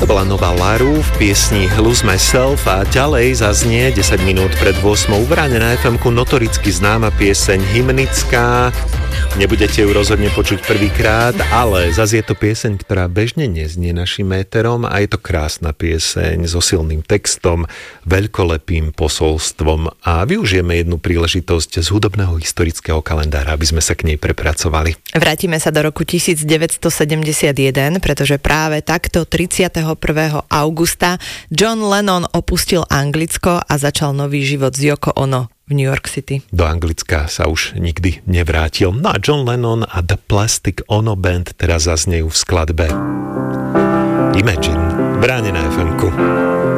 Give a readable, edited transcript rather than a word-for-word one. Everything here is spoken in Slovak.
To bola nová Laru v piesni Lose Myself a ďalej zaznie 10 minút pred 8 v Ráne na FM-ku notoricky známa pieseň Hymnická. Nebudete ju rozhodne počuť prvýkrát, ale zase je to pieseň, ktorá bežne neznie našim éterom a je to krásna pieseň so silným textom, veľkolepým posolstvom a využijeme jednu príležitosť z hudobného historického kalendára, aby sme sa k nej prepracovali. Vrátime sa do roku 1971, pretože práve takto 31. augusta John Lennon opustil Anglicko a začal nový život z Yoko Ono v New York City. Do Anglicka sa už nikdy nevrátil. No a John Lennon a The Plastic Ono Band teraz zaznejú v skladbe Imagine v Ráne na FM-ku.